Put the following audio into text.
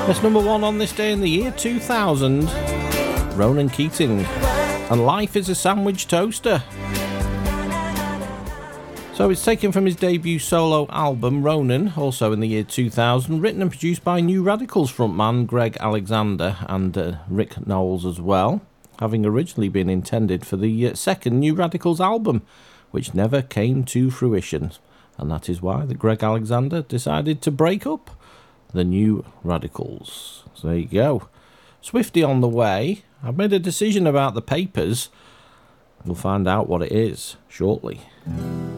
It's number one on this day in the year 2000. Ronan Keating. And Life is a Sandwich Toaster. So it's taken from his debut solo album, Ronan, also in the year 2000, written and produced by New Radicals frontman Greg Alexander and Rick Knowles as well, having originally been intended for the second New Radicals album, which never came to fruition. And that is why that Greg Alexander decided to break up the New Radicals. So there you go. Swifty on the way. I've made a decision about the papers. We'll find out what it is shortly.